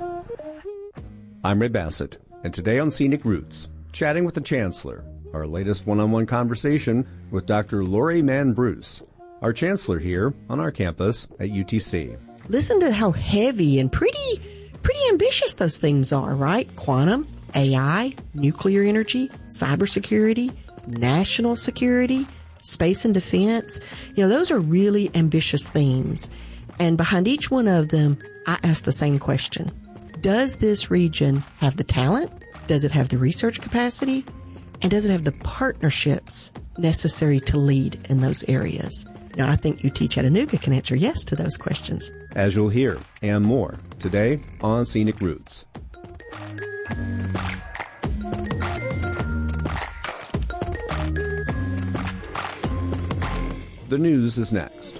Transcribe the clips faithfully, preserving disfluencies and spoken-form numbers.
I'm Ray Bassett, and today on Scenic Roots, chatting with the Chancellor, our latest one-on-one conversation with Doctor Lori Mann Bruce, our Chancellor here on our campus at U T C. Listen to how heavy and pretty, pretty ambitious those things are, right? Quantum, A I, nuclear energy, cybersecurity, national security, space and defense. You know, those are really ambitious themes. And behind each one of them, I ask the same question. Does this region have the talent? Does it have the research capacity? And does it have the partnerships necessary to lead in those areas? Now, I think U T Chattanooga can answer yes to those questions. As you'll hear, and more, today on Scenic Roots. The news is next.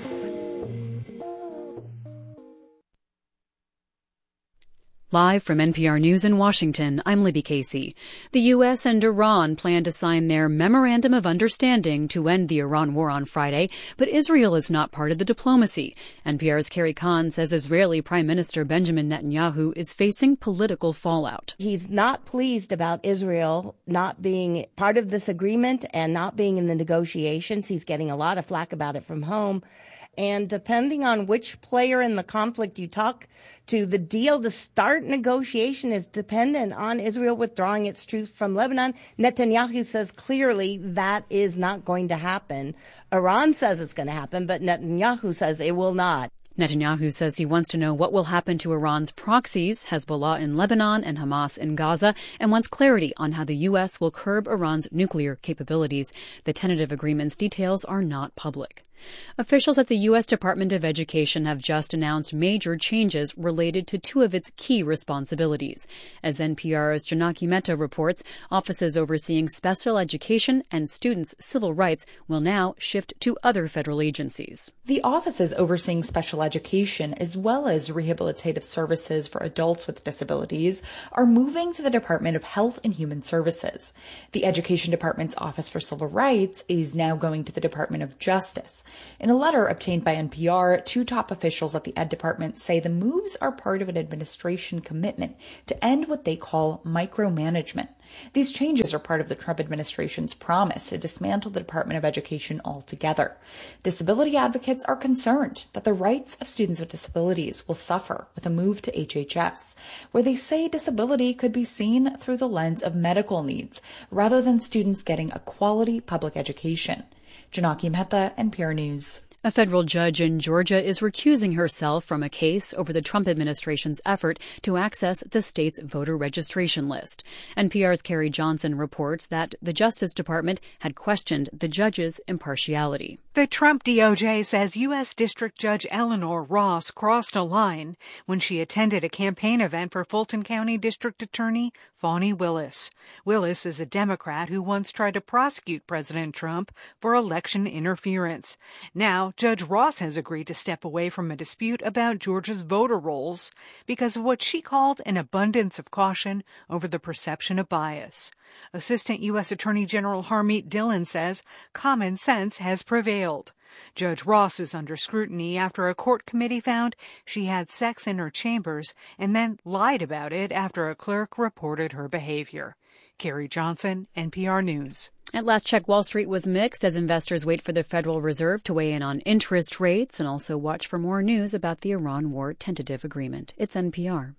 Live from N P R News in Washington, I'm Libby Casey. The U S and Iran plan to sign their Memorandum of Understanding to end the Iran war on Friday, but Israel is not part of the diplomacy. N P R's Carrie Kahn says Israeli Prime Minister Benjamin Netanyahu is facing political fallout. He's not pleased about Israel not being part of this agreement and not being in the negotiations. He's getting a lot of flack about it from home. And depending on which player in the conflict you talk to, the deal to start negotiation is dependent on Israel withdrawing its troops from Lebanon. Netanyahu says clearly that is not going to happen. Iran says it's going to happen, but Netanyahu says it will not. Netanyahu says he wants to know what will happen to Iran's proxies, Hezbollah in Lebanon and Hamas in Gaza, and wants clarity on how the U S will curb Iran's nuclear capabilities. The tentative agreement's details are not public. Officials at the U S Department of Education have just announced major changes related to two of its key responsibilities. As N P R's Janaki Mehta reports, offices overseeing special education and students' civil rights will now shift to other federal agencies. The offices overseeing special education as well as rehabilitative services for adults with disabilities are moving to the Department of Health and Human Services. The Education Department's Office for Civil Rights is now going to the Department of Justice. In a letter obtained by N P R, two top officials at the Ed Department say the moves are part of an administration commitment to end what they call micromanagement. These changes are part of the Trump administration's promise to dismantle the Department of Education altogether. Disability advocates are concerned that the rights of students with disabilities will suffer with a move to H H S, where they say disability could be seen through the lens of medical needs rather than students getting a quality public education. Janaki Mehta, N P R News. A federal judge in Georgia is recusing herself from a case over the Trump administration's effort to access the state's voter registration list. N P R's Carrie Johnson reports that the Justice Department had questioned the judge's impartiality. The Trump D O J says U S. District Judge Eleanor Ross crossed a line when she attended a campaign event for Fulton County District Attorney Fani Willis. Willis is a Democrat who once tried to prosecute President Trump for election interference. Now, Judge Ross has agreed to step away from a dispute about Georgia's voter rolls because of what she called an abundance of caution over the perception of bias. Assistant U S. Attorney General Harmeet Dillon says common sense has prevailed. Judge Ross is under scrutiny after a court committee found she had sex in her chambers and then lied about it after a clerk reported her behavior. Carrie Johnson, N P R News. At last check, Wall Street was mixed as investors wait for the Federal Reserve to weigh in on interest rates and also watch for more news about the Iran war tentative agreement. It's N P R.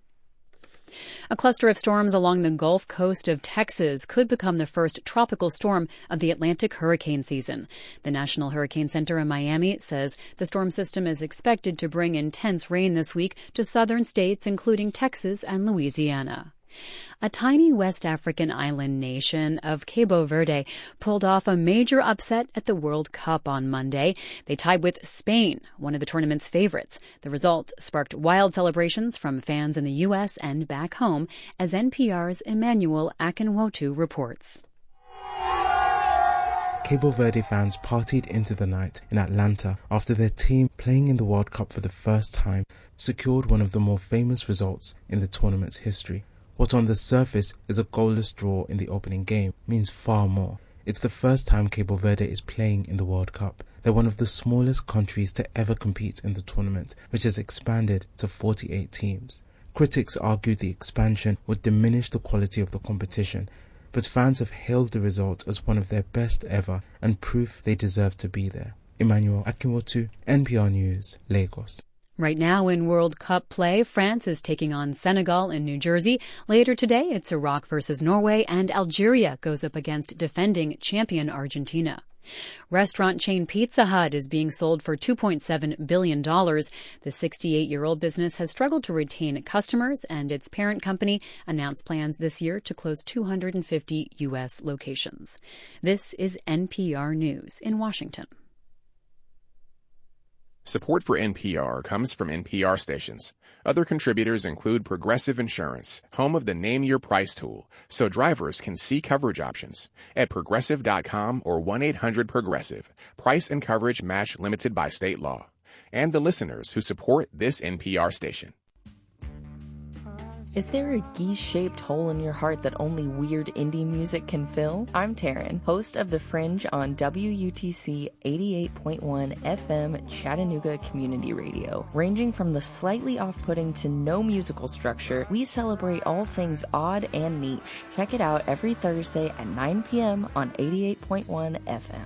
A cluster of storms along the Gulf Coast of Texas could become the first tropical storm of the Atlantic hurricane season. The National Hurricane Center in Miami says the storm system is expected to bring intense rain this week to southern states, including Texas and Louisiana. A tiny West African island nation of Cabo Verde pulled off a major upset at the World Cup on Monday. They tied with Spain, one of the tournament's favorites. The result sparked wild celebrations from fans in the U S and back home, as N P R's Emmanuel Akinwotu reports. Cabo Verde fans partied into the night in Atlanta after their team, playing in the World Cup for the first time, secured one of the more famous results in the tournament's history. What on the surface is a goalless draw in the opening game means far more. It's the first time Cabo Verde is playing in the World Cup. They're one of the smallest countries to ever compete in the tournament, which has expanded to forty-eight teams. Critics argued the expansion would diminish the quality of the competition, but fans have hailed the result as one of their best ever and proof they deserve to be there. Emmanuel Akinwotu, N P R News, Lagos. Right now in World Cup play, France is taking on Senegal in New Jersey. Later today, it's Iraq versus Norway, and Algeria goes up against defending champion Argentina. Restaurant chain Pizza Hut is being sold for two point seven billion dollars. The sixty-eight-year-old business has struggled to retain customers, and its parent company announced plans this year to close two hundred fifty U S locations. This is N P R News in Washington. Support for N P R comes from N P R stations. Other contributors include Progressive Insurance, home of the Name Your Price tool, so drivers can see coverage options at progressive dot com or one eight hundred progressive. Price and coverage match limited by state law. And the listeners who support this N P R station. Is there a geese-shaped hole in your heart that only weird indie music can fill? I'm Taryn, host of The Fringe on W U T C eighty-eight point one F M Chattanooga Community Radio. Ranging from the slightly off-putting to no musical structure, we celebrate all things odd and niche. Check it out every Thursday at nine p.m. on eighty-eight point one F M.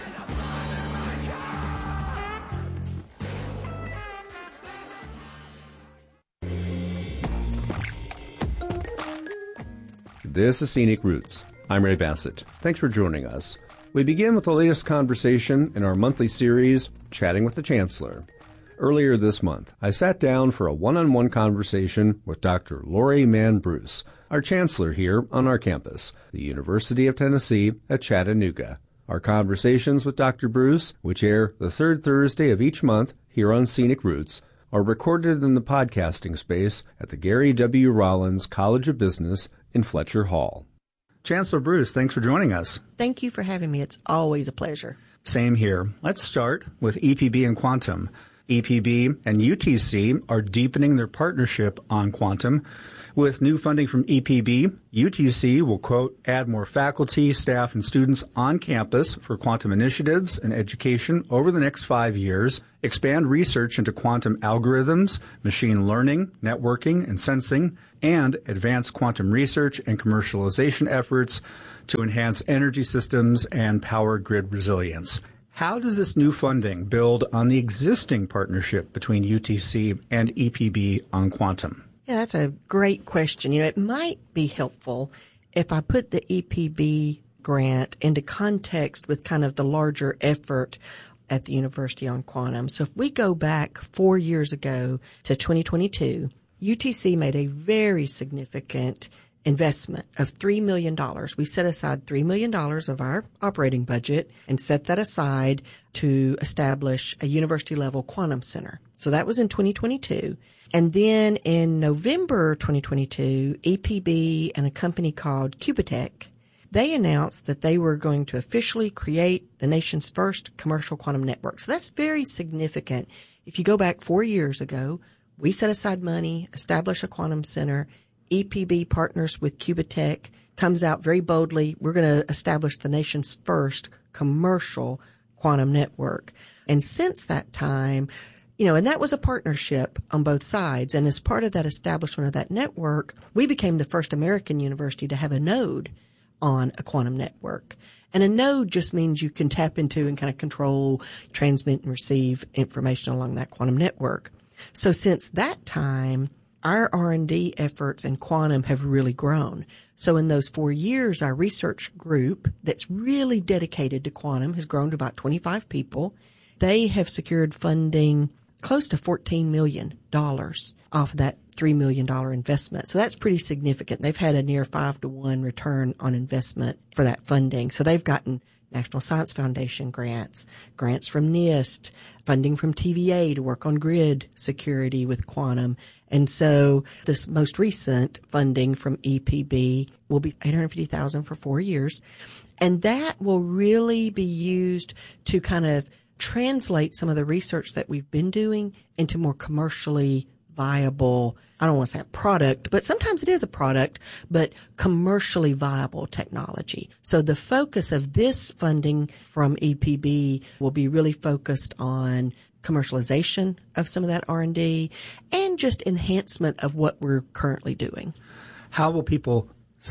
This is Scenic Roots. I'm Ray Bassett. Thanks for joining us. We begin with the latest conversation in our monthly series, Chatting with the Chancellor. Earlier this month, I sat down for a one-on-one conversation with Doctor Lori Mann Bruce, our Chancellor here on our campus, the University of Tennessee at Chattanooga. Our conversations with Doctor Bruce, which air the third Thursday of each month here on Scenic Roots, are recorded in the podcasting space at the Gary W. Rollins College of Business in Fletcher Hall. Chancellor Bruce, thanks for joining us. Thank you for having me. It's always a pleasure. Same here. Let's start with E P B and quantum. E P B and U T C are deepening their partnership on quantum. With new funding from E P B, U T C will, quote, add more faculty, staff, and students on campus for quantum initiatives and education over the next five years, expand research into quantum algorithms, machine learning, networking, and sensing, and advance quantum research and commercialization efforts to enhance energy systems and power grid resilience. How does this new funding build on the existing partnership between U T C and E P B on quantum? Yeah, that's a great question. You know, it might be helpful if I put the E P B grant into context with kind of the larger effort at the university on quantum. So if we go back four years ago to twenty twenty-two, U T C made a very significant investment of three million dollars. We set aside three million dollars of our operating budget and set that aside to establish a university-level quantum center. So that was in twenty twenty-two. And then in November twenty twenty-two, E P B and a company called Qubitekk, they announced that they were going to officially create the nation's first commercial quantum network. So that's very significant. If you go back four years ago, we set aside money, established a quantum center. E P B partners with Qubitekk, comes out very boldly. We're going to establish the nation's first commercial quantum network. And since that time, you know, and that was a partnership on both sides. And as part of that establishment of that network, we became the first American university to have a node on a quantum network. And a node just means you can tap into and kind of control, transmit, and receive information along that quantum network. So since that time, our R and D efforts in quantum have really grown. So in those four years, our research group that's really dedicated to quantum has grown to about twenty-five people. They have secured funding close to fourteen million dollars off that three million dollars investment. So that's pretty significant. They've had a near five to one return on investment for that funding. So they've gotten National Science Foundation grants, grants from NIST, funding from T V A to work on grid security with quantum. And so this most recent funding from E P B will be eight hundred fifty thousand dollars for four years. And that will really be used to kind of translate some of the research that we've been doing into more commercially viable, I don't want to say a product, but sometimes it is a product, but commercially viable technology. So the focus of this funding from E P B will be really focused on commercialization of some of that R and D, and just enhancement of what we're currently doing. How will people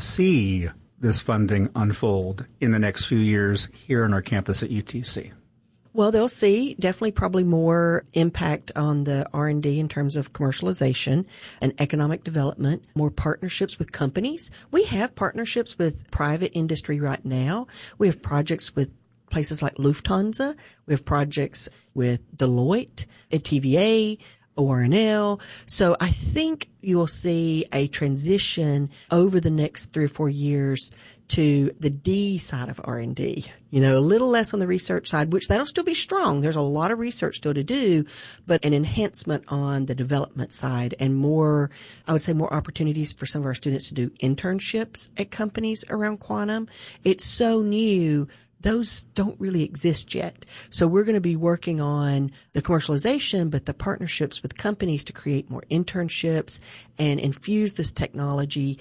see this funding unfold in the next few years here on our campus at U T C? Well, they'll see definitely probably more impact on the R and D in terms of commercialization and economic development, more partnerships with companies. We have partnerships with private industry right now. We have projects with places like Lufthansa. We have projects with Deloitte, at T V A, O R N L. So I think you will see a transition over the next three or four years to the D side of R and D. You know, a little less on the research side, which that'll still be strong. There's a lot of research still to do, but an enhancement on the development side and more, I would say more opportunities for some of our students to do internships at companies around quantum. It's so new. Those don't really exist yet. So we're going to be working on the commercialization, but the partnerships with companies to create more internships and infuse this technology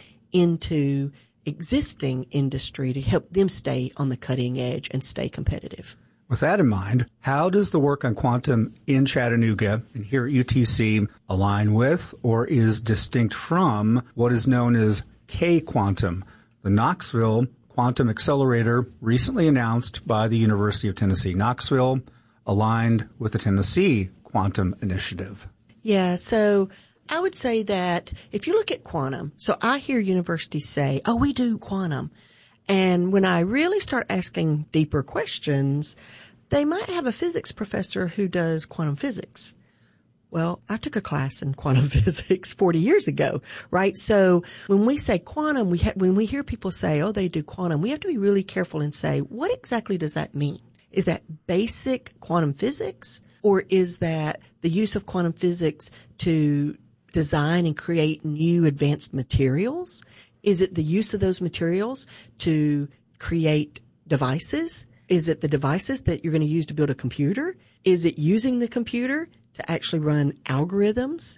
into existing industry to help them stay on the cutting edge and stay competitive. With that in mind, how does the work on quantum in Chattanooga and here at U T C align with or is distinct from what is known as K-Quantum, the Knoxville Quantum Accelerator recently announced by the University of Tennessee Knoxville, aligned with the Tennessee Quantum Initiative? Yeah, so I would say that if you look at quantum, so I hear universities say, oh, we do quantum. And when I really start asking deeper questions, they might have a physics professor who does quantum physics. Well, I took a class in quantum physics forty years ago, right? So when we say quantum, we ha- when we hear people say, oh, they do quantum, we have to be really careful and say, what exactly does that mean? Is that basic quantum physics, or is that the use of quantum physics to design and create new advanced materials? Is it the use of those materials to create devices? Is it the devices that you're going to use to build a computer? Is it using the computer to actually run algorithms?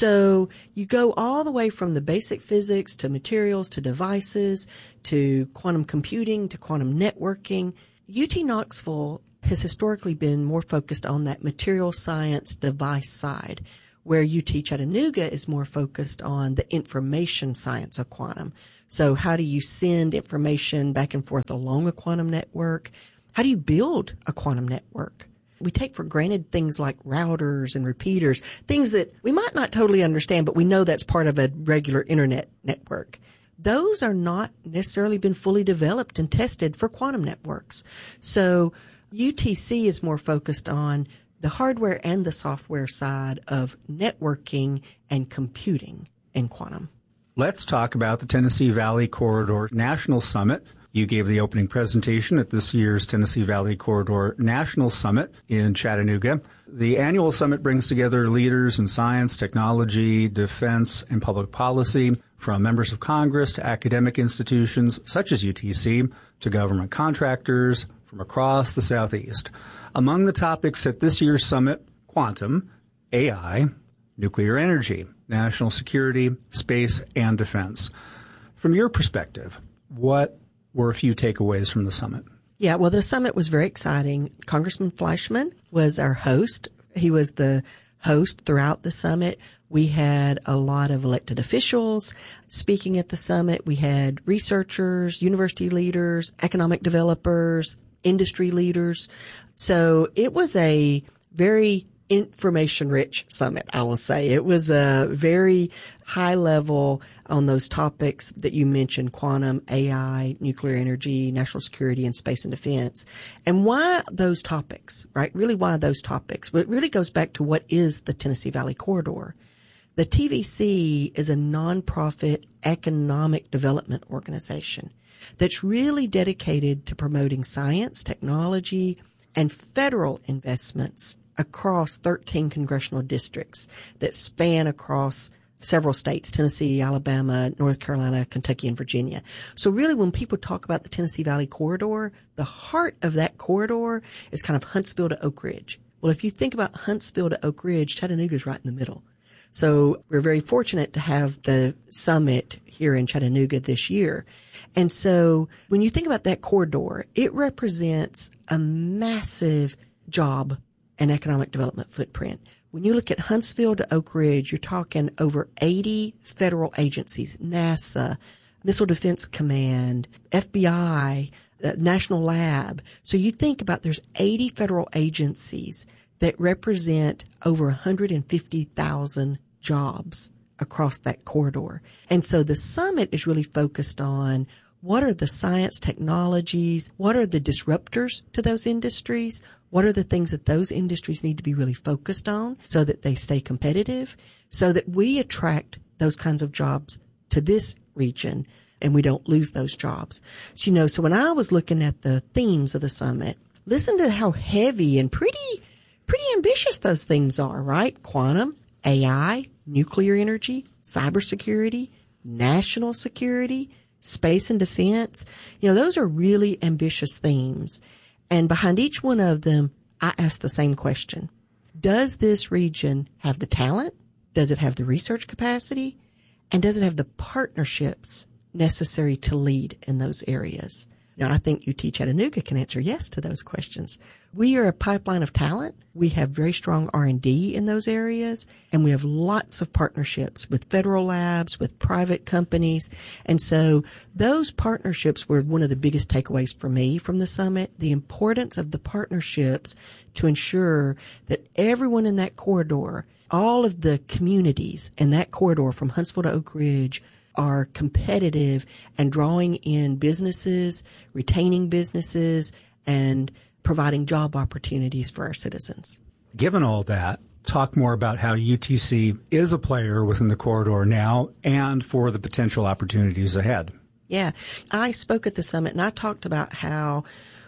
So you go all the way from the basic physics to materials to devices to quantum computing to quantum networking. U T Knoxville has historically been more focused on that material science device side, where U T Chattanooga is more focused on the information science of quantum. So how do you send information back and forth along a quantum network? How do you build a quantum network? We take for granted things like routers and repeaters, things that we might not totally understand, but we know that's part of a regular internet network. Those are not necessarily been fully developed and tested for quantum networks. So U T C is more focused on the hardware and the software side of networking and computing in quantum. Let's talk about the Tennessee Valley Corridor National Summit. You gave the opening presentation at this year's Tennessee Valley Corridor National Summit in Chattanooga. The annual summit brings together leaders in science, technology, defense, and public policy, from members of Congress to academic institutions such as U T C to government contractors from across the Southeast. Among the topics at this year's summit, quantum, A I, nuclear energy, national security, space, and defense. From your perspective, what were a few takeaways from the summit? Yeah, well, the summit was very exciting. Congressman Fleischman was our host. He was the host throughout the summit. We had a lot of elected officials speaking at the summit. We had researchers, university leaders, economic developers, industry leaders. So it was a very information-rich summit, I will say. It was a very high level on those topics that you mentioned, quantum, A I, nuclear energy, national security, and space and defense. And why those topics, right? Really, why those topics? Well, it really goes back to what is the Tennessee Valley Corridor. The T V C is a nonprofit economic development organization that's really dedicated to promoting science, technology, and federal investments across thirteen congressional districts that span across several states, Tennessee, Alabama, North Carolina, Kentucky, and Virginia. So really, when people talk about the Tennessee Valley Corridor, the heart of that corridor is kind of Huntsville to Oak Ridge. Well, if you think about Huntsville to Oak Ridge, Chattanooga is right in the middle. So we're very fortunate to have the summit here in Chattanooga this year. And so when you think about that corridor, it represents a massive job and economic development footprint. When you look at Huntsville to Oak Ridge, you're talking over eighty federal agencies, NASA, Missile Defense Command, F B I, uh, National Lab. So you think about there's eighty federal agencies that represent over one hundred fifty thousand jobs across that corridor. And so the summit is really focused on what are the science technologies, what are the disruptors to those industries, what are the things that those industries need to be really focused on so that they stay competitive, so that we attract those kinds of jobs to this region and we don't lose those jobs. So, you know, so when I was looking at the themes of the summit, listen to how heavy and pretty, pretty ambitious those themes are, right? Quantum, A I, nuclear energy, cybersecurity, national security, space and defense. You know, those are really ambitious themes. And behind each one of them, I ask the same question. Does this region have the talent? Does it have the research capacity? And does it have the partnerships necessary to lead in those areas? Now, I think U T Chattanooga can answer yes to those questions. We are a pipeline of talent. We have very strong R and D in those areas, and we have lots of partnerships with federal labs, with private companies. And so those partnerships were one of the biggest takeaways for me from the summit, the importance of the partnerships to ensure that everyone in that corridor, all of the communities in that corridor from Huntsville to Oak Ridge, are competitive and drawing in businesses, retaining businesses, and providing job opportunities for our citizens. Given all that, talk more about how U T C is a player within the corridor now and for the potential opportunities ahead. Yeah. I spoke at the summit and I talked about how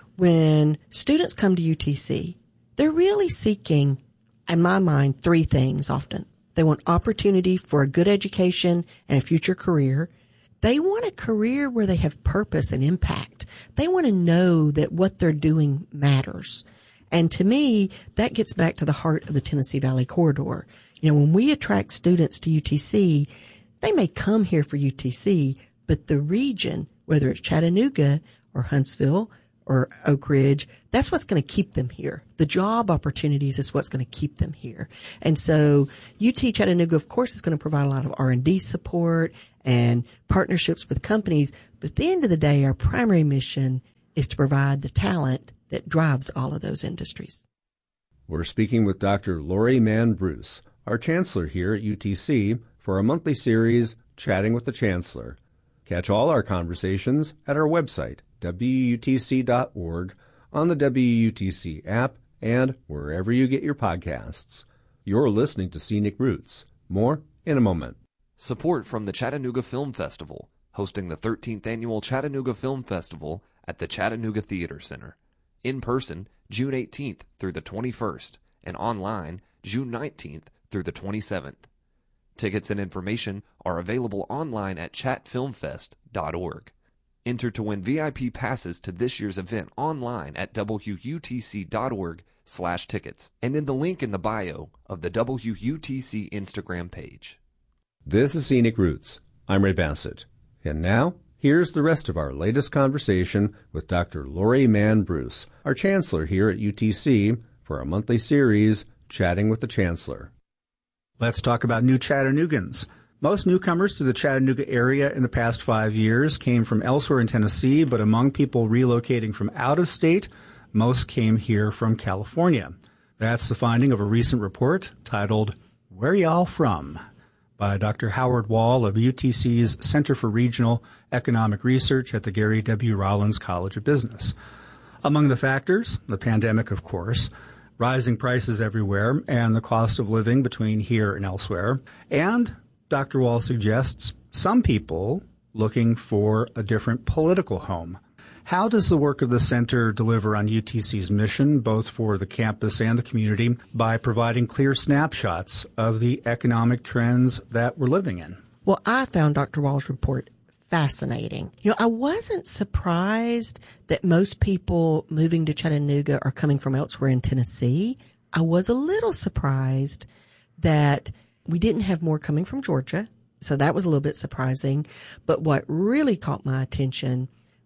when students come to U T C, they're really seeking, in my mind, three things often. They want opportunity for a good education and a future career. They want a career where they have purpose and impact. They want to know that what they're doing matters. And to me, that gets back to the heart of the Tennessee Valley Corridor. You know, when we attract students to U T C, they may come here for U T C, but the region, whether it's Chattanooga or Huntsville or Oak Ridge, that's what's going to keep them here. The job opportunities is what's going to keep them here. And so U T Chattanooga, of course, is going to provide a lot of R and D support and partnerships with companies. But at the end of the day, our primary mission is to provide the talent that drives all of those industries. We're speaking with Doctor Lori Mann Bruce, our chancellor here at U T C, for our monthly series, Chatting with the Chancellor. Catch all our conversations at our website, W U T C dot org, on the W U T C app, and wherever you get your podcasts. You're listening to Scenic Roots. More in a moment. Support from the Chattanooga Film Festival, hosting the thirteenth Annual Chattanooga Film Festival at the Chattanooga Theater Center. In person, June eighteenth through the twenty-first, and online, June nineteenth through the twenty-seventh. Tickets and information are available online at chat film fest dot org. Enter to win V I P passes to this year's event online at W U T C dot org slash tickets and in the link in the bio of the W U T C Instagram page. This is Scenic Roots. I'm Ray Bassett. And now, here's the rest of our latest conversation with Doctor Lori Mann Bruce, our chancellor here at U T C, for our monthly series, Chatting with the Chancellor. Let's talk about new Chattanoogans. Most newcomers to the Chattanooga area in the past five years came from elsewhere in Tennessee, but among people relocating from out of state, most came here from California. That's the finding of a recent report titled, Where Y'all From? By Doctor Howard Wall of U T C's Center for Regional Economic Research at the Gary W. Rollins College of Business. Among the factors, the pandemic, of course, rising prices everywhere, and the cost of living between here and elsewhere, and Doctor Wall suggests some people looking for a different political home. How does the work of the center deliver on U T C's mission, both for the campus and the community, by providing clear snapshots of the economic trends that we're living in? Well, I found Doctor Wall's report fascinating. You know, I wasn't surprised that most people moving to Chattanooga are coming from elsewhere in Tennessee. I was a little surprised that we didn't have more coming from Georgia, so that was a little bit surprising. But what really caught my attention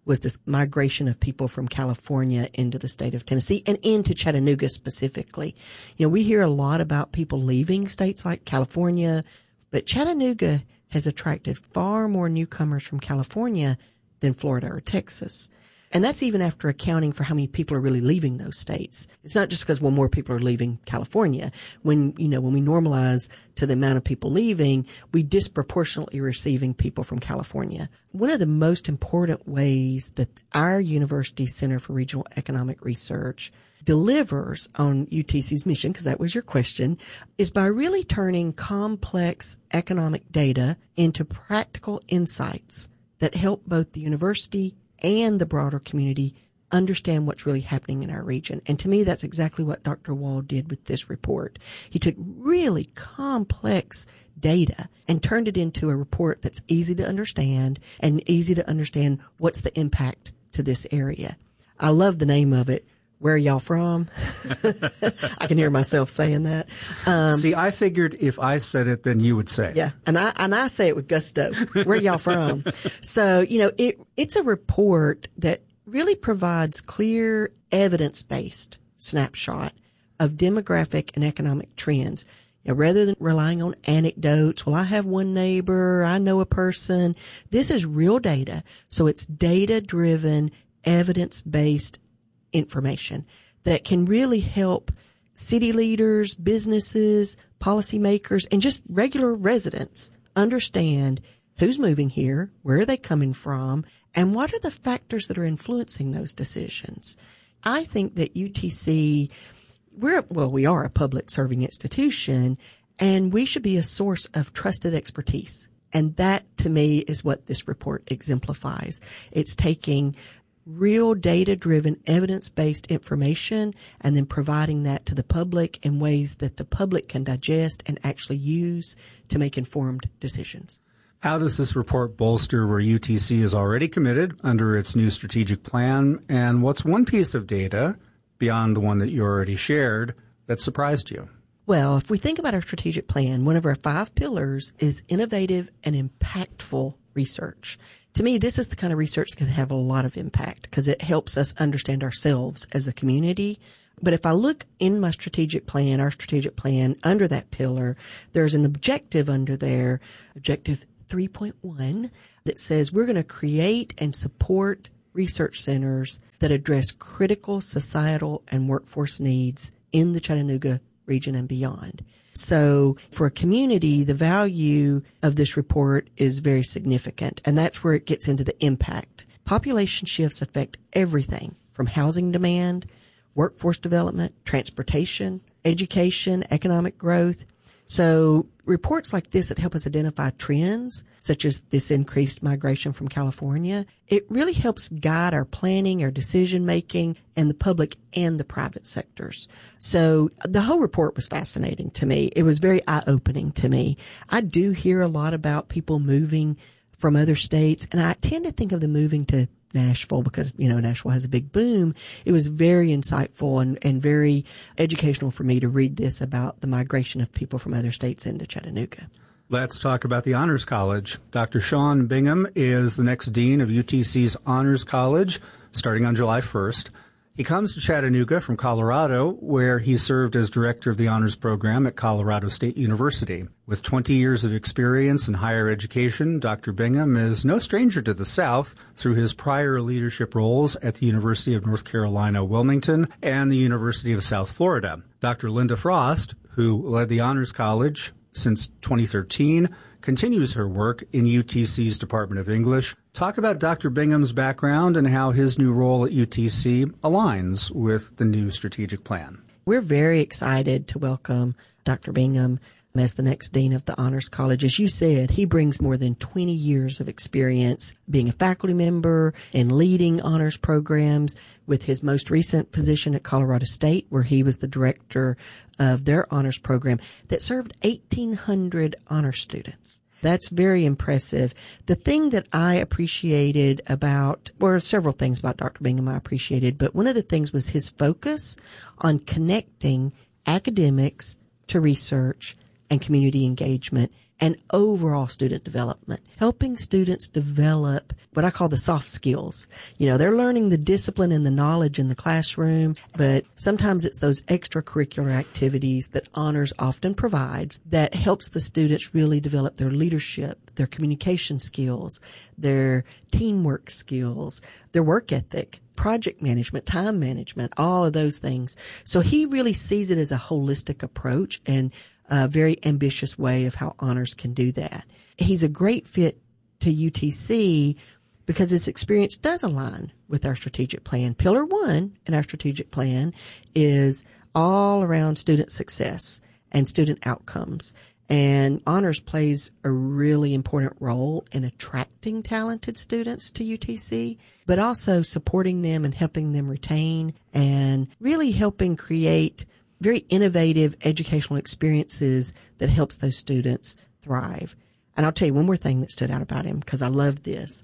was this migration of people from California into the state of Tennessee and into Chattanooga specifically. You know, we hear a lot about people leaving states like California, but Chattanooga has attracted far more newcomers from California than Florida or Texas. And that's even after accounting for how many people are really leaving those states. It's not just because, well, more people are leaving California. When, you know, when we normalize to the amount of people leaving, we disproportionately are receiving people from California. One of the most important ways that our University Center for Regional Economic Research delivers on U T C's mission, because that was your question, is by really turning complex economic data into practical insights that help both the university and the broader community understand what's really happening in our region. And to me, that's exactly what Doctor Wall did with this report. He took really complex data and turned it into a report that's easy to understand and easy to understand what's the impact to this area. I love the name of it. Where are y'all from? I can hear myself saying that. Um, See, I figured if I said it, then you would say it. Yeah, and I and I say it with gusto. Where y'all from? So, you know, it it's a report that really provides clear evidence-based snapshot of demographic and economic trends. You know, rather than relying on anecdotes, well, I have one neighbor, I know a person. This is real data. So it's data-driven, evidence-based information that can really help city leaders, businesses, policymakers, and just regular residents understand who's moving here, where are they coming from, and what are the factors that are influencing those decisions. I think that U T C, we're, well, we are a public serving institution, and we should be a source of trusted expertise. And that, to me, is what this report exemplifies. It's taking real data-driven, evidence-based information and then providing that to the public in ways that the public can digest and actually use to make informed decisions. How does this report bolster where U T C is already committed under its new strategic plan? And what's one piece of data, beyond the one that you already shared, that surprised you? Well, if we think about our strategic plan, one of our five pillars is innovative and impactful research. To me, this is the kind of research that can have a lot of impact because it helps us understand ourselves as a community. But if I look in my strategic plan, our strategic plan, under that pillar, there's an objective under there, objective three point one, that says we're going to create and support research centers that address critical societal and workforce needs in the Chattanooga region and beyond. So for a community, the value of this report is very significant, and that's where it gets into the impact. Population shifts affect everything from housing demand, workforce development, transportation, education, economic growth. So reports like this that help us identify trends, such as this increased migration from California, it really helps guide our planning, our decision making, and the public and the private sectors. So the whole report was fascinating to me. It was very eye-opening to me. I do hear a lot about people moving from other states, and I tend to think of them moving to Nashville because, you know, Nashville has a big boom. It was very insightful and, and very educational for me to read this about the migration of people from other states into Chattanooga. Let's talk about the Honors College. Doctor Sean Bingham is the next dean of U T C's Honors College starting on July first. He comes to Chattanooga from Colorado, where he served as director of the honors program at Colorado State University. With twenty years of experience in higher education, Doctor Bingham is no stranger to the South through his prior leadership roles at the University of North Carolina, Wilmington, and the University of South Florida. Doctor Linda Frost, who led the Honors College since twenty thirteen, continues her work in U T C's Department of English. Talk about Doctor Bingham's background and how his new role at U T C aligns with the new strategic plan. We're very excited to welcome Doctor Bingham as the next dean of the Honors College. As you said, he brings more than twenty years of experience being a faculty member and leading honors programs, with his most recent position at Colorado State, where he was the director of their honors program that served eighteen hundred honor students. That's very impressive. The thing that I appreciated about, or several things about Doctor Bingham I appreciated, but one of the things was his focus on connecting academics to research and community engagement and overall student development, helping students develop what I call the soft skills. You know, they're learning the discipline and the knowledge in the classroom, but sometimes it's those extracurricular activities that honors often provides that helps the students really develop their leadership, their communication skills, their teamwork skills, their work ethic, project management, time management, all of those things. So he really sees it as a holistic approach and a very ambitious way of how honors can do that. He's a great fit to U T C because his experience does align with our strategic plan. Pillar one in our strategic plan is all around student success and student outcomes. And honors plays a really important role in attracting talented students to U T C, but also supporting them and helping them retain and really helping create very innovative educational experiences that helps those students thrive. And I'll tell you one more thing that stood out about him, because I love this,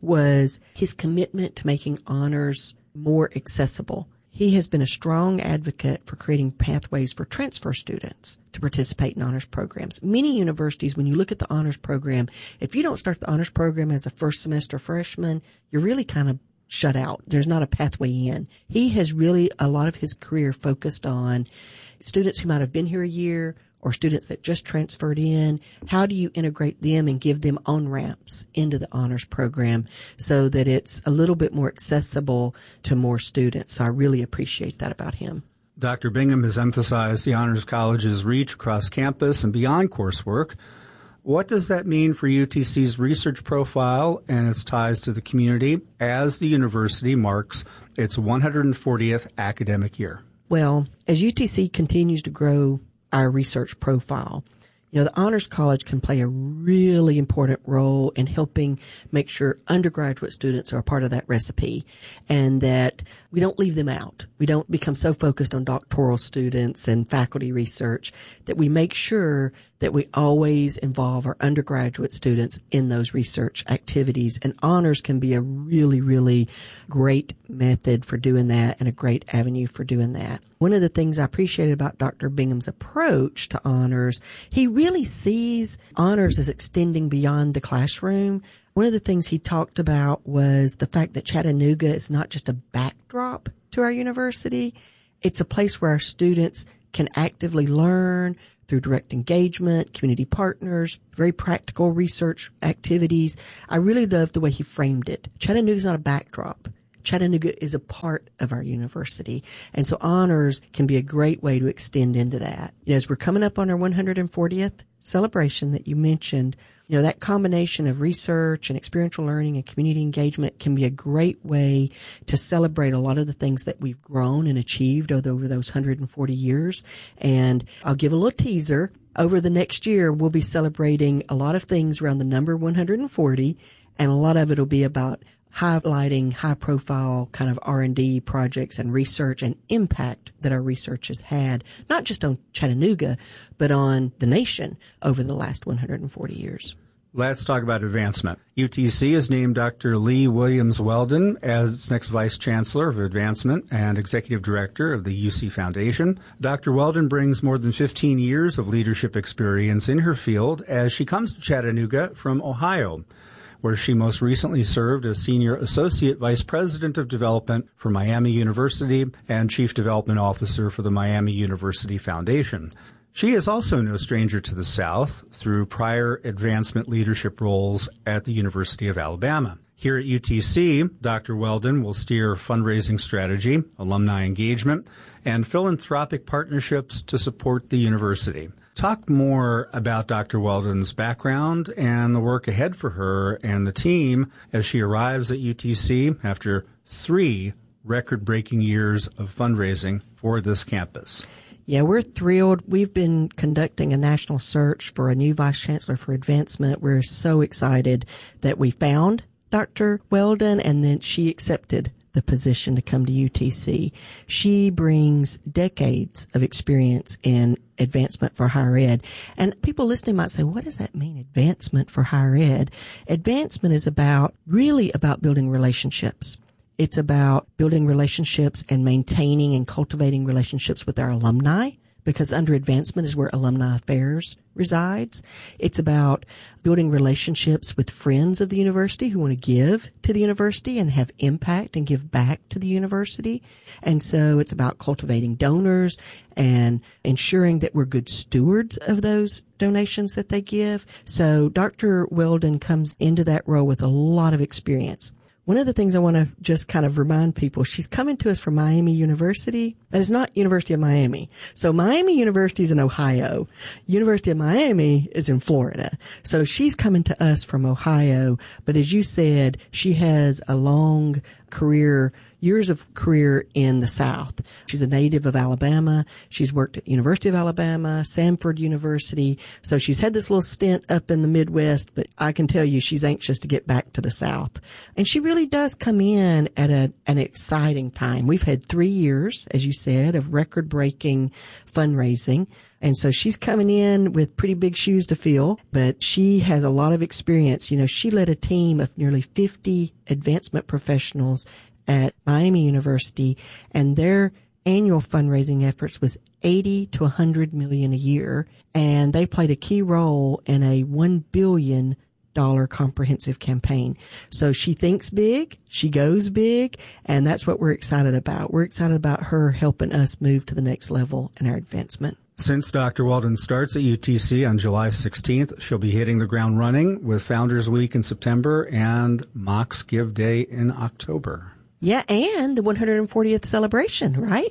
was his commitment to making honors more accessible. He has been a strong advocate for creating pathways for transfer students to participate in honors programs. Many universities, when you look at the honors program, if you don't start the honors program as a first semester freshman, you're really kind of shut out. There's not a pathway in. He has really, a lot of his career focused on students who might have been here a year or students that just transferred in. How do you integrate them and give them on-ramps into the honors program so that it's a little bit more accessible to more students? So I really appreciate that about him. Doctor Bingham has emphasized the Honors College's reach across campus and beyond coursework. What does that mean for U T C's research profile and its ties to the community as the university marks its one hundred fortieth academic year? Well, as U T C continues to grow our research profile, you know, the Honors College can play a really important role in helping make sure undergraduate students are a part of that recipe and that we don't leave them out. We don't become so focused on doctoral students and faculty research that we make sure that we always involve our undergraduate students in those research activities. And honors can be a really, really great method for doing that and a great avenue for doing that. One of the things I appreciated about Doctor Bingham's approach to honors, he really sees honors as extending beyond the classroom. One of the things he talked about was the fact that Chattanooga is not just a backdrop to our university. It's a place where our students can actively learn through direct engagement, community partners, very practical research activities. I really love the way he framed it. Chattanooga is not a backdrop. Chattanooga is a part of our university. And so honors can be a great way to extend into that. You know, as we're coming up on our one hundred fortieth celebration that you mentioned, you know, that combination of research and experiential learning and community engagement can be a great way to celebrate a lot of the things that we've grown and achieved over, over those one hundred forty years. And I'll give a little teaser. Over the next year, we'll be celebrating a lot of things around the number one hundred forty, and a lot of it will be about highlighting high-profile kind of R and D projects and research and impact that our research has had, not just on Chattanooga, but on the nation over the last one hundred forty years. Let's talk about advancement. U T C has named Doctor Lee Williams Weldon as its next Vice Chancellor of Advancement and Executive Director of the U C Foundation. Doctor Weldon brings more than fifteen years of leadership experience in her field as she comes to Chattanooga from Ohio, where she most recently served as Senior Associate Vice President of Development for Miami University and Chief Development Officer for the Miami University Foundation. She is also no stranger to the South through prior advancement leadership roles at the University of Alabama. Here at U T C, Doctor Weldon will steer fundraising strategy, alumni engagement, and philanthropic partnerships to support the university. Talk more about Doctor Weldon's background and the work ahead for her and the team as she arrives at U T C after three record-breaking years of fundraising for this campus. Yeah, we're thrilled. We've been conducting a national search for a new Vice Chancellor for Advancement. We're so excited that we found Doctor Weldon and then she accepted the position to come to U T C. She brings decades of experience in advancement for higher ed. And people listening might say, what does that mean, advancement for higher ed? Advancement is about, really about building relationships. It's about building relationships and maintaining and cultivating relationships with our alumni, because under advancement is where alumni affairs resides. It's about building relationships with friends of the university who want to give to the university and have impact and give back to the university. And so it's about cultivating donors and ensuring that we're good stewards of those donations that they give. So Doctor Weldon comes into that role with a lot of experience. One of the things I want to just kind of remind people, she's coming to us from Miami University. That is not University of Miami. So Miami University is in Ohio. University of Miami is in Florida. So she's coming to us from Ohio. But as you said, she has a long career, years of career in the South. She's a native of Alabama. She's worked at University of Alabama, Samford University. So she's had this little stint up in the Midwest, but I can tell you she's anxious to get back to the South. And she really does come in at a, an exciting time. We've had three years, as you said, of record-breaking fundraising. And so she's coming in with pretty big shoes to fill, but she has a lot of experience. You know, she led a team of nearly fifty advancement professionals at Miami University, and their annual fundraising efforts was eighty to one hundred million a year, and they played a key role in a one billion dollars comprehensive campaign. So she thinks big, she goes big, and that's what we're excited about. We're excited about her helping us move to the next level in our advancement. Since Doctor Weldon starts at U T C on July sixteenth, she'll be hitting the ground running with Founders Week in September and Mox Give Day in October. Yeah, and the one hundred fortieth celebration, right?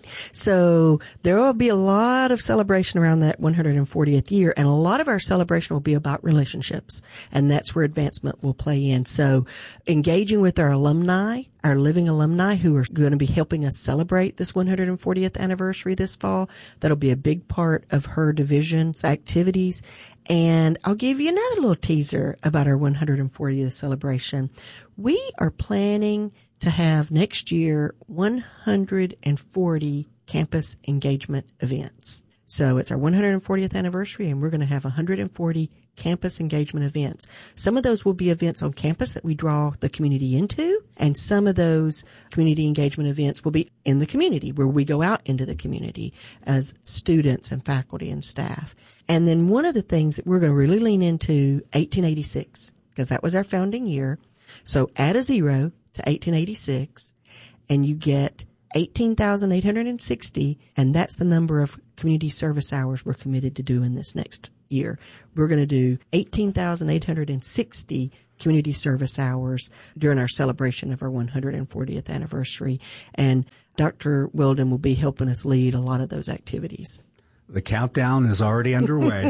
So there will be a lot of celebration around that one hundred fortieth year, and a lot of our celebration will be about relationships, and that's where advancement will play in. So engaging with our alumni, our living alumni who are going to be helping us celebrate this one hundred fortieth anniversary this fall, that'll be a big part of her division's activities. And I'll give you another little teaser about our one hundred fortieth celebration. We are planning to have next year one hundred forty campus engagement events. So it's our one hundred fortieth anniversary, and we're going to have one hundred forty campus engagement events. Some of those will be events on campus that we draw the community into, and some of those community engagement events will be in the community where we go out into the community as students and faculty and staff. And then one of the things that we're going to really lean into, eighteen eighty-six, because that was our founding year. So add a zero to eighteen eighty-six, and you get eighteen thousand eight hundred sixty, and that's the number of community service hours we're committed to doing this next year. We're going to do eighteen thousand eight hundred sixty community service hours during our celebration of our one hundred fortieth anniversary, and Doctor Weldon will be helping us lead a lot of those activities. The countdown is already underway.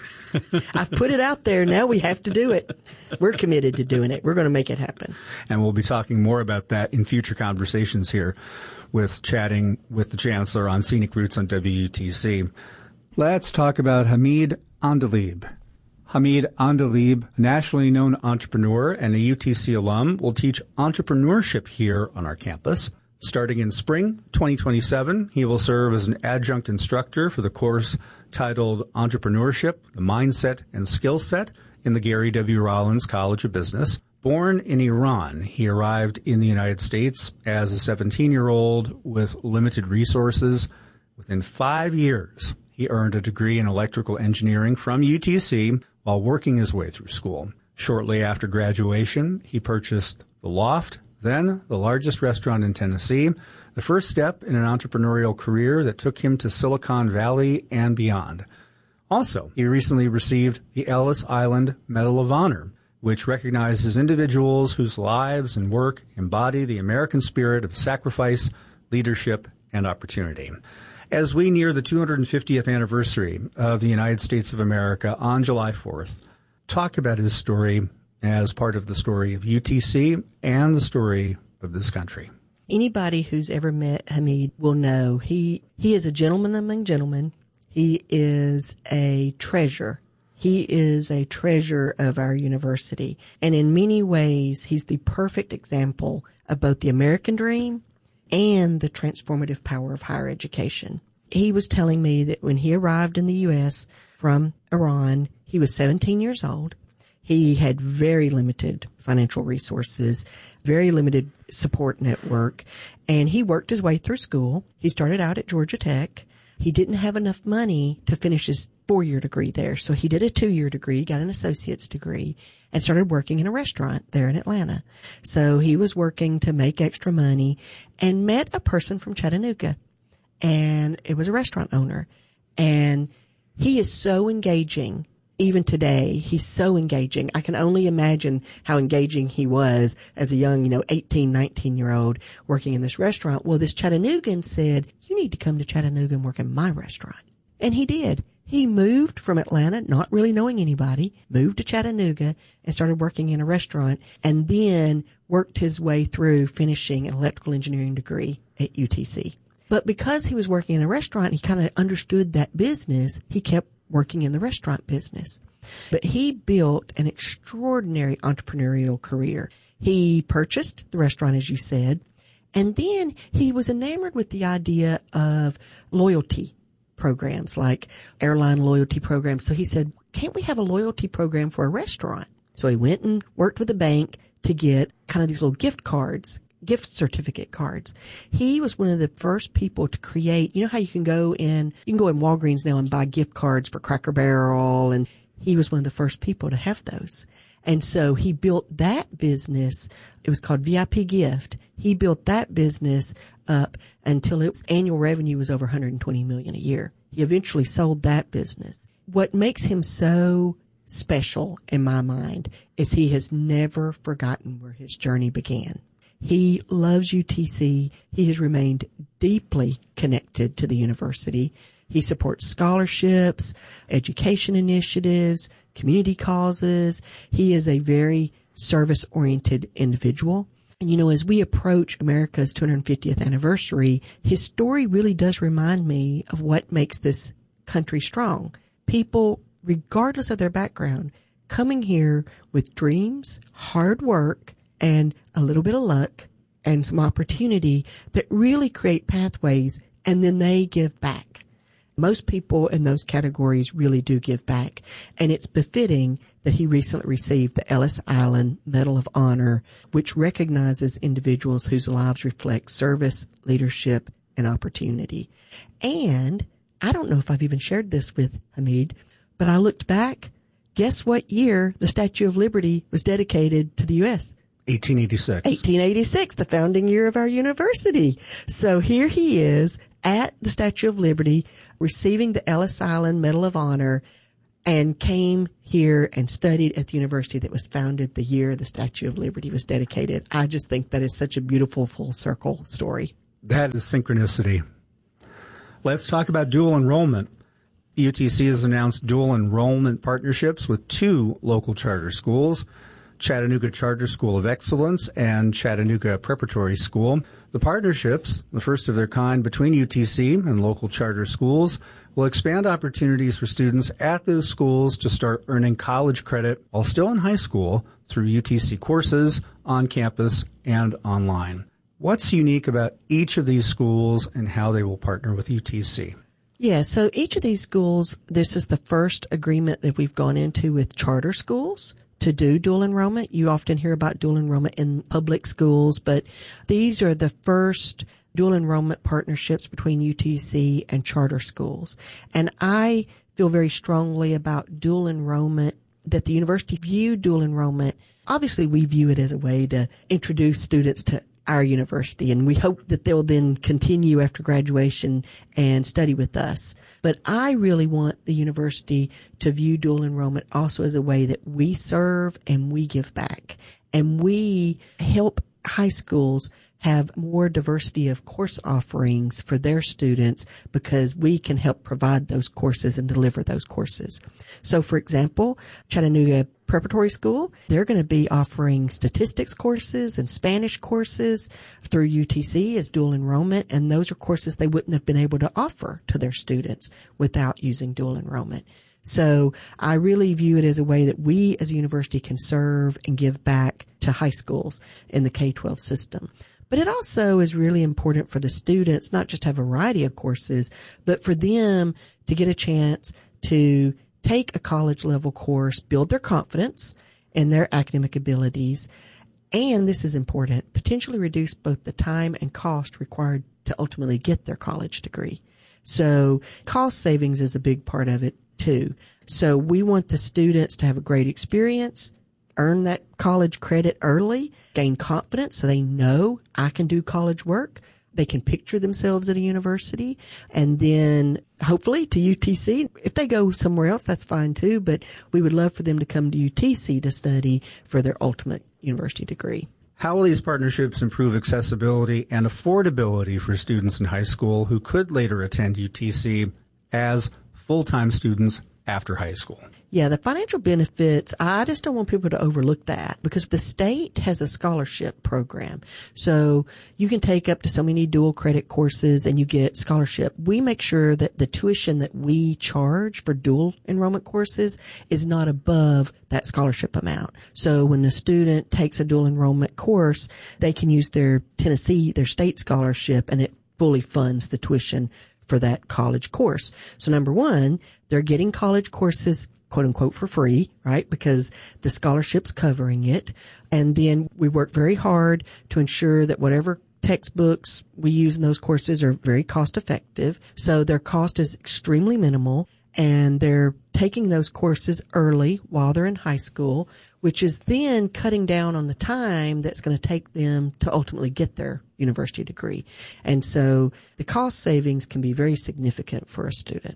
I've put it out there. Now we have to do it. We're committed to doing it. We're going to make it happen. And we'll be talking more about that in future conversations here with chatting with the Chancellor on Scenic Roots on W U T C. Let's talk about Hamid Andalib. Hamid Andalib, a nationally known entrepreneur and a U T C alum, will teach entrepreneurship here on our campus. Starting in spring twenty twenty-seven, he will serve as an adjunct instructor for the course titled Entrepreneurship, the Mindset and Skill Set in the Gary W. Rollins College of Business. Born in Iran, he arrived in the United States as a seventeen-year-old with limited resources. Within five years, he earned a degree in electrical engineering from U T C while working his way through school. Shortly after graduation, he purchased The Loft, then the largest restaurant in Tennessee, the first step in an entrepreneurial career that took him to Silicon Valley and beyond. Also, he recently received the Ellis Island Medal of Honor, which recognizes individuals whose lives and work embody the American spirit of sacrifice, leadership, and opportunity. As we near the two hundred fiftieth anniversary of the United States of America on July fourth, talk about his story as part of the story of U T C and the story of this country. Anybody who's ever met Hamid will know he, he is a gentleman among gentlemen. He is a treasure. He is a treasure of our university. And in many ways, he's the perfect example of both the American dream and the transformative power of higher education. He was telling me that when he arrived in the U S from Iran, he was seventeen years old. He had very limited financial resources, very limited support network, and he worked his way through school. He started out at Georgia Tech, he didn't have enough money to finish his four-year degree there. So he did a two-year degree, got an associate's degree, and started working in a restaurant there in Atlanta. So he was working to make extra money and met a person from Chattanooga, and it was a restaurant owner. And he is so engaging. Even today, he's so engaging. I can only imagine how engaging he was as a young, you know, eighteen, nineteen-year-old working in this restaurant. Well, this Chattanoogan said, you need to come to Chattanooga and work in my restaurant. And he did. He moved from Atlanta, not really knowing anybody, moved to Chattanooga and started working in a restaurant, and then worked his way through finishing an electrical engineering degree at U T C. But because he was working in a restaurant, he kind of understood that business. He kept working in the restaurant business. But he built an extraordinary entrepreneurial career. He purchased the restaurant, as you said, and then he was enamored with the idea of loyalty programs, like airline loyalty programs. So he said, can't we have a loyalty program for a restaurant? So he went and worked with a bank to get kind of these little gift cards, gift certificate cards. He was one of the first people to create, you know how you can go in, you can go in Walgreens now and buy gift cards for Cracker Barrel, and he was one of the first people to have those. And so he built that business. It was called V I P Gift. He built that business up until its annual revenue was over one hundred twenty million dollars a year. He eventually sold that business. What makes him so special in my mind is he has never forgotten where his journey began. He loves U T C. He has remained deeply connected to the university. He supports scholarships, education initiatives, community causes. He is a very service-oriented individual. And, you know, as we approach America's two hundred fiftieth anniversary, his story really does remind me of what makes this country strong. People, regardless of their background, coming here with dreams, hard work, and a little bit of luck and some opportunity that really create pathways, and then they give back. Most people in those categories really do give back, and it's befitting that he recently received the Ellis Island Medal of Honor, which recognizes individuals whose lives reflect service, leadership, and opportunity. And I don't know if I've even shared this with Hamid, but I looked back. Guess what year the Statue of Liberty was dedicated to the U S? eighteen eighty-six. eighteen eighty-six, the founding year of our university. So here he is at the Statue of Liberty receiving the Ellis Island Medal of Honor, and came here and studied at the university that was founded the year the Statue of Liberty was dedicated. I just think that is such a beautiful full circle story. That is synchronicity. Let's talk about dual enrollment. U T C has announced dual enrollment partnerships with two local charter schools, Chattanooga Charter School of Excellence and Chattanooga Preparatory School. The partnerships, the first of their kind between U T C and local charter schools, will expand opportunities for students at those schools to start earning college credit while still in high school through U T C courses on campus and online. What's unique about each of these schools and how they will partner with U T C? Yeah, so each of these schools, this is the first agreement that we've gone into with charter schools to do dual enrollment. You often hear about dual enrollment in public schools, but these are the first dual enrollment partnerships between U T C and charter schools. And I feel very strongly about dual enrollment, that the university view dual enrollment. Obviously, we view it as a way to introduce students to our university, and we hope that they'll then continue after graduation and study with us. But I really want the university to view dual enrollment also as a way that we serve and we give back, and we help high schools have more diversity of course offerings for their students because we can help provide those courses and deliver those courses. So, for example, Chattanooga Preparatory School, they're going to be offering statistics courses and Spanish courses through U T C as dual enrollment, and those are courses they wouldn't have been able to offer to their students without using dual enrollment. So I really view it as a way that we as a university can serve and give back to high schools in the K twelve system. But it also is really important for the students not just to have a variety of courses, but for them to get a chance to take a college level course, build their confidence in their academic abilities, and this is important, potentially reduce both the time and cost required to ultimately get their college degree. So cost savings is a big part of it too. So we want the students to have a great experience, earn that college credit early, gain confidence so they know I can do college work. They can picture themselves at a university, and then hopefully to U T C. If they go somewhere else, that's fine too, but we would love for them to come to U T C to study for their ultimate university degree. How will these partnerships improve accessibility and affordability for students in high school who could later attend U T C as full-time students after high school? Yeah, the financial benefits, I just don't want people to overlook that because the state has a scholarship program. So you can take up to so many dual credit courses and you get scholarship. We make sure that the tuition that we charge for dual enrollment courses is not above that scholarship amount. So when a student takes a dual enrollment course, they can use their Tennessee, their state scholarship, and it fully funds the tuition for that college course. So number one, they're getting college courses quote unquote for free, right? Because the scholarship's covering it. And then we work very hard to ensure that whatever textbooks we use in those courses are very cost effective. So their cost is extremely minimal, and they're taking those courses early while they're in high school, which is then cutting down on the time that's going to take them to ultimately get their university degree. And so the cost savings can be very significant for a student.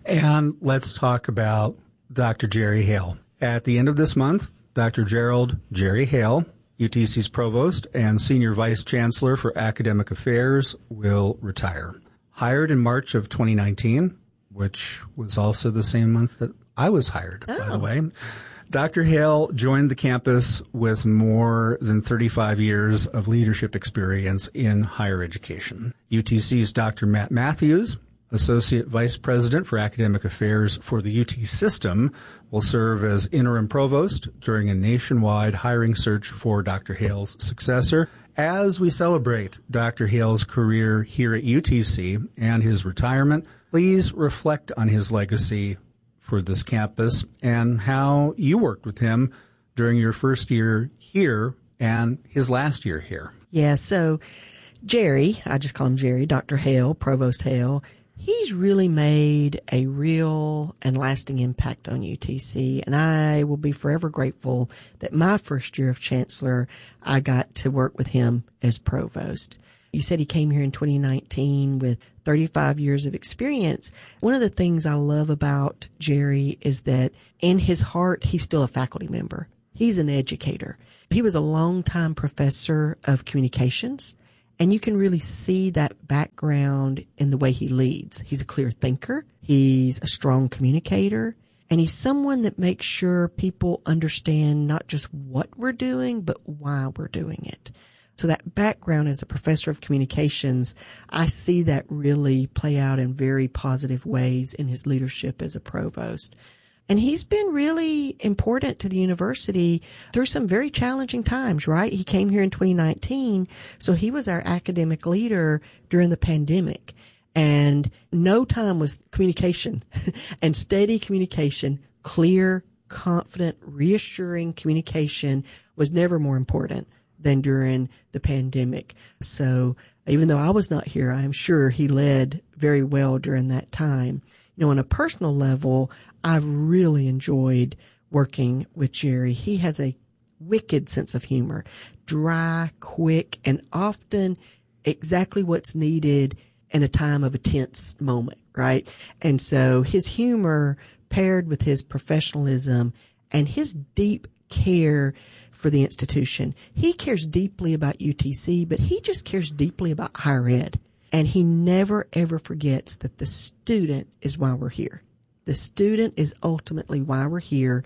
And let's talk about Doctor Jerry Hale. At the end of this month, Doctor Gerald Jerry Hale, U T C's Provost and Senior Vice Chancellor for Academic Affairs, will retire. Hired in March of twenty nineteen, which was also the same month that I was hired, oh. by the way, Doctor Hale joined the campus with more than thirty-five years of leadership experience in higher education. U T C's Doctor Matt Matthews, Associate Vice President for Academic Affairs for the U T system, will serve as interim provost during a nationwide hiring search for Doctor Hale's successor. As we celebrate Doctor Hale's career here at U T C and his retirement, please reflect on his legacy for this campus and how you worked with him during your first year here and his last year here. Yeah, so Jerry, I just call him Jerry, Doctor Hale, Provost Hale, he's really made a real and lasting impact on U T C, and I will be forever grateful that my first year of chancellor, I got to work with him as provost. You said he came here in twenty nineteen with thirty-five years of experience. One of the things I love about Jerry is that in his heart, he's still a faculty member. He's an educator. He was a longtime professor of communications, and you can really see that background in the way he leads. He's a clear thinker. He's a strong communicator. And he's someone that makes sure people understand not just what we're doing, but why we're doing it. So that background as a professor of communications, I see that really play out in very positive ways in his leadership as a provost. And he's been really important to the university through some very challenging times, right? He came here in twenty nineteen, so he was our academic leader during the pandemic. And no time was communication and steady communication, clear, confident, reassuring communication was never more important than during the pandemic. So even though I was not here, I am sure he led very well during that time. You know, on a personal level, I've really enjoyed working with Jerry. He has a wicked sense of humor, dry, quick, and often exactly what's needed in a time of a tense moment, right? And so his humor paired with his professionalism and his deep care for the institution. He cares deeply about U T C, but he just cares deeply about higher ed. And he never, ever forgets that the student is why we're here. The student is ultimately why we're here.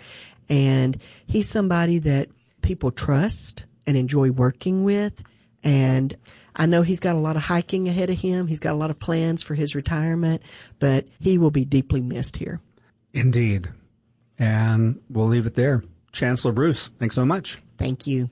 And he's somebody that people trust and enjoy working with. And I know he's got a lot of hiking ahead of him. He's got a lot of plans for his retirement, but he will be deeply missed here. Indeed. And we'll leave it there. Chancellor Bruce, thanks so much. Thank you.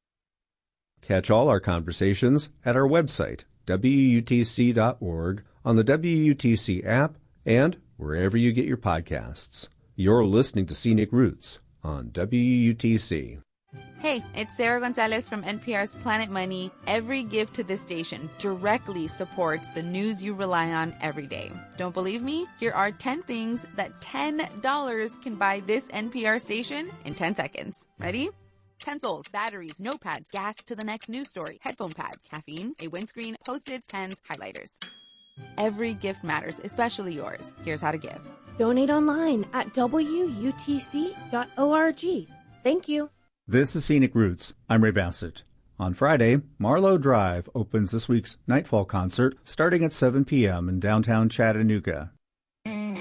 Catch all our conversations at our website, W U T C dot org, on the W U T C app, and wherever you get your podcasts. You're listening to Scenic Roots on W U T C. Hey, it's Sarah Gonzalez from N P R's Planet Money. Every gift to this station directly supports the news you rely on every day. Don't believe me? Here are ten things that ten dollars can buy this N P R station in ten seconds. Ready? Pencils, batteries, notepads, gas to the next news story, headphone pads, caffeine, a windscreen, Post-its, pens, highlighters. Every gift matters, especially yours. Here's how to give. Donate online at W U T C dot org. Thank you. This is Scenic Roots. I'm Ray Bassett. On Friday, Marlowe Drive opens this week's Nightfall concert starting at seven p.m. in downtown Chattanooga.